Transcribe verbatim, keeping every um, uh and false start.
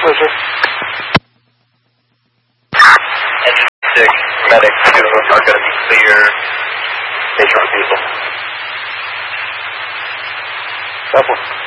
Roger. Engine six, medic two are going to be clear. Station refusal. Double.